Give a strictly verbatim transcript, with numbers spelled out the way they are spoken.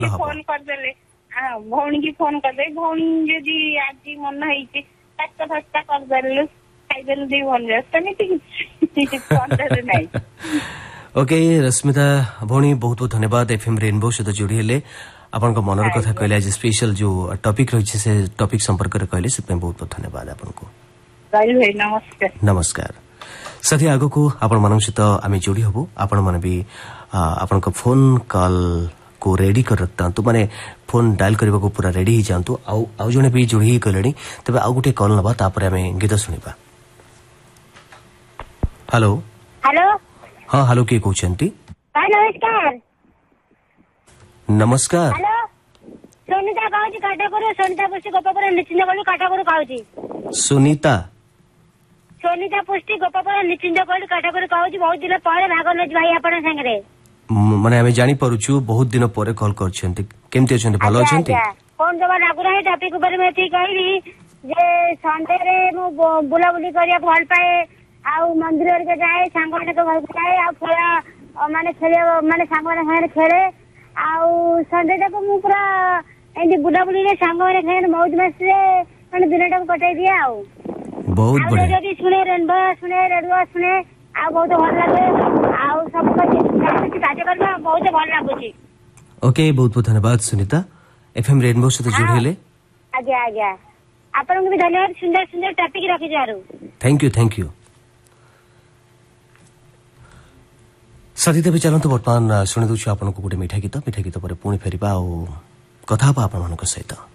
Phone करदेले हाँ भौणी की phone करदे भौणी जदि आज मन होइछि सत्ता सत्ता करदेलु खाइदेलु दी भन जस्तनिति करदेलु नै ओके रश्मिता भौणी बहुत बहुत धन्यवाद एफएम रेनबो सहित जोड़ी हेले आपन को मनर कथा कहले आज स्पेशल जो टॉपिक रही से टॉपिक संपर्क रे कहले से बहुत बहुत धन्यवाद आपन को नमस्कार नमस्कार साथी आगो को आपण मानन सहित आमे जोड़ी हबो आपण माने भी आपण को फोन कॉल को रेडी कर रखता तो माने फोन डायल करबा को पूरा रेडी ही जानतो आउ आउ जने भी जोड़ी ही कलेनी तबे आउ गुटे कॉल नबा तापर आमे गीत सुनिबा हेलो हेलो हां हेलो के कहउछंती हां नमस्कार नमस्कार हेलो सोनिता कहउची काटापुर सोनिता पुष्टि गोपापुर निचिंद गली काटापुर कहउची सुनीता सोनिता पुष्टि गोपापुर निचिंद गली काटापुर कहउची बहुत दिन पहले भाग नै भाई आपण संगे माने हमें जानी परुछु बहुत दिन परे कॉल करछंती केमते छंती भलो छंती फोन जबा लागु रही टॉपिक ऊपर में थी कहली जे संडे रे मु बुला बुली करिया भल पाए आ मंदिर रे जाए सांगने के घर जाए आ खेला माने खेले माने सांगने खाने खेले आ संडे तक मु पूरा एंडी बुला बुली रे सांगने खाने मौज मस्ती रे माने दिनटा कटाई दिया आ बहुत बढ़िया जदी सुने रेनबो सुने रेडियो सुने आ बहुत भल लागे आ सब कुछ कार्य करबा बहुत भल लागुची ओके बहुत बहुत धन्यवाद सुनीता एफएम रेनबो से जुड़ हेले आज्ञा आज्ञा आपन को भी धन्यवाद सुंदर सुंदर टॉपिक रखि जारू थैंक यू थैंक यू साथी तबे चलंतु वर्तमान सुनि दउछु आपन को गुटे मिठा गीत मिठा गीत पर पुणी फेरिबा ओ कथा आपन मानक सहित।